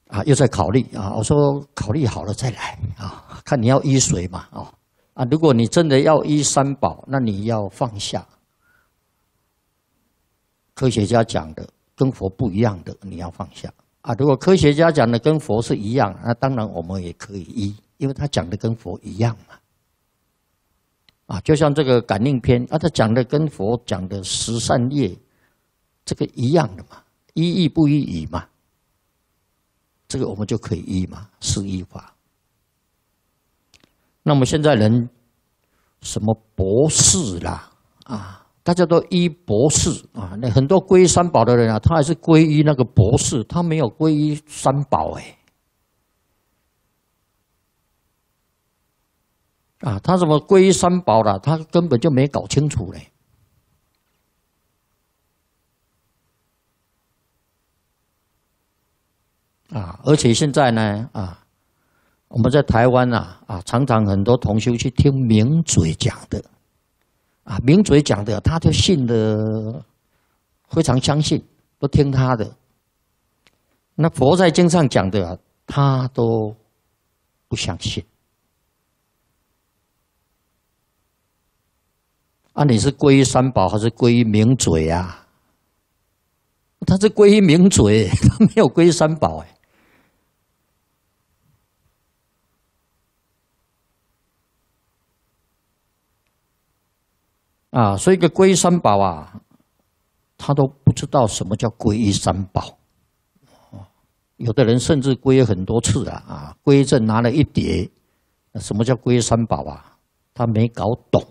啊，又在考虑啊。我说考虑好了再来啊，看你要依谁嘛啊。如果你真的要依三宝，那你要放下科学家讲的跟佛不一样的，你要放下啊。如果科学家讲的跟佛是一样，那当然我们也可以依，因为他讲的跟佛一样嘛。啊，就像这个感应篇啊，他讲的跟佛讲的十善业这个一样的嘛，依义不依语嘛，这个我们就可以依嘛，是依法。那么现在人什么博士啦啊，大家都依博士啊，那很多皈依三宝的人啊，他还是皈依那个博士，他没有皈依三宝啊，他怎么皈依三宝了？他根本就没搞清楚嘞。啊，而且现在呢，啊，我们在台湾常常很多同修去听名嘴讲的，啊，名嘴讲的，他就信的非常相信，都听他的。那佛在经上讲的，他都不相信。啊，你是皈依三宝还是皈依名嘴啊？他是皈依名嘴，他没有皈依三宝啊，所以个皈依三宝啊，他都不知道什么叫皈依三宝。有的人甚至皈依很多次啊，皈依证拿了一叠，什么叫皈依三宝啊？他没搞懂。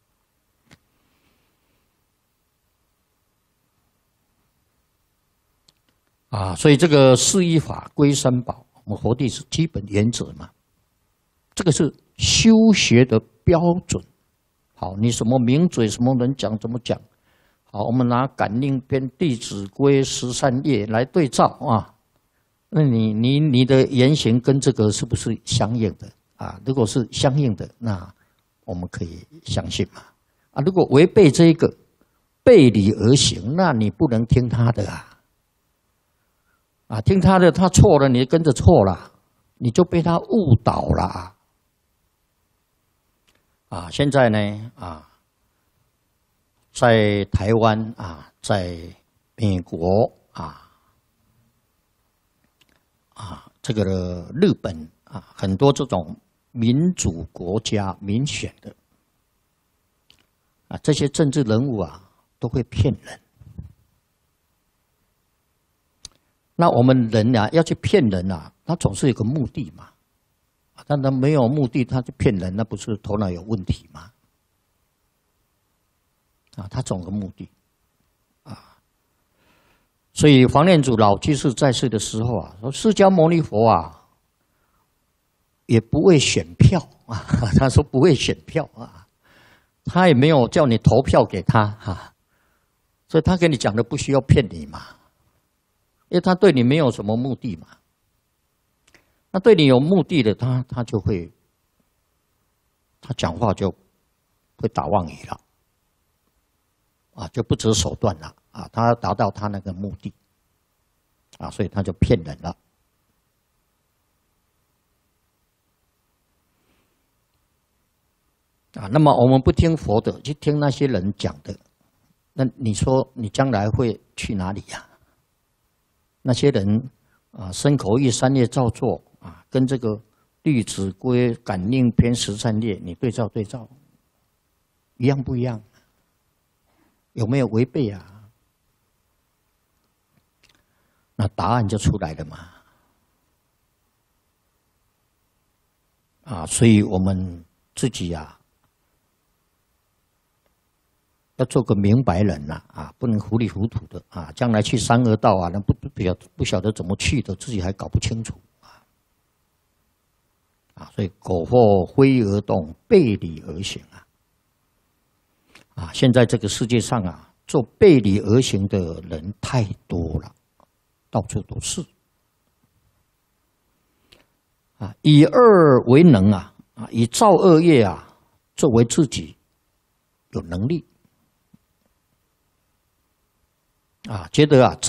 啊，所以这个四依法归三宝，我们佛弟是基本原则嘛。这个是修学的标准。好，你什么名嘴，什么人讲怎么讲？好，我们拿感应篇、弟子规、十善业来对照啊。那你的言行跟这个是不是相应的啊？如果是相应的，那我们可以相信嘛。啊，如果违背这个，背理而行，那你不能听他的啊。啊，听他的，他错了，你跟着错了，你就被他误导了。啊，现在呢，在台湾在美国这个日本很多这种民主国家民选的这些政治人物都会骗人。那我们人要去骗人他总是有个目的嘛。但他没有目的，他就骗人，那不是头脑有问题吗？他总有个目的所以黄念祖老居士在世的时候说释迦牟尼佛也不会选票他说不会选票他也没有叫你投票给他所以他跟你讲的不需要骗你嘛，因为他对你没有什么目的嘛。那对你有目的的，他就会，他讲话就会打妄语了，就不择手段了他要达到他那个目的所以他就骗人了那么我们不听佛的，去听那些人讲的，那你说你将来会去哪里呀？那些人身口意三业造作跟这个弟子规、感应篇、十善业，你对照，一样不一样？有没有违背那答案就出来了嘛。所以我们自己要做个明白人不能糊里糊涂的将来去三恶道那不晓得怎么去的，自己还搞不清楚。所以苟或非而动，背理而行现在这个世界上做背理而行的人太多了，到处都是以恶为能以造恶业作为自己有能力觉得